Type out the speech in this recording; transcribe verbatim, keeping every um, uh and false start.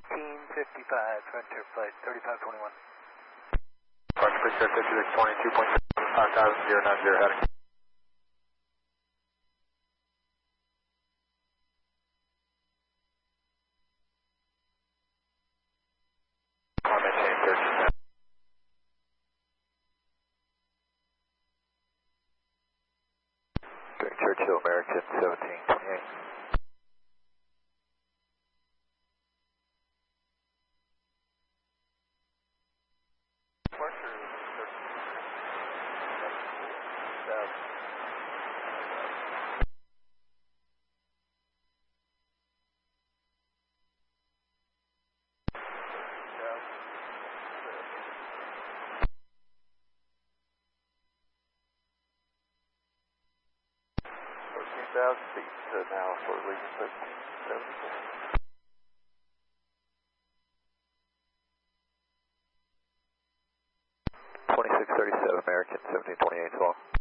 eighteen fifty-five, Frontier Flight thirty-five twenty-one. Frontier Flight fifty-six twenty-two point seven five thousand, zero nine zero heading. I'll maintain thirteen thousand. Churchill American seventeen twenty-eight. fourteen thousand feet to now for Legion thirteen seventy-four. twenty-six thirty-seven American seventeen twenty-eight as well.